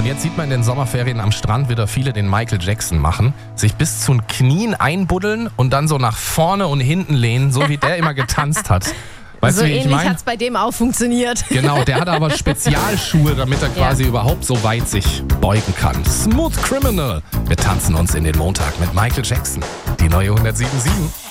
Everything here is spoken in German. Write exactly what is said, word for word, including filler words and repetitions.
Und jetzt sieht man in den Sommerferien am Strand wieder viele den Michael Jackson machen. Sich bis zu den Knien einbuddeln und dann so nach vorne und hinten lehnen, so wie der immer getanzt hat. Weißt so du, wie ich ähnlich mein? hat es bei dem auch funktioniert. Genau, der hat aber Spezialschuhe, damit er quasi Ja. überhaupt so weit sich beugen kann. Smooth Criminal. Wir tanzen uns in den Montag mit Michael Jackson. Die neue hundertsieben Komma sieben.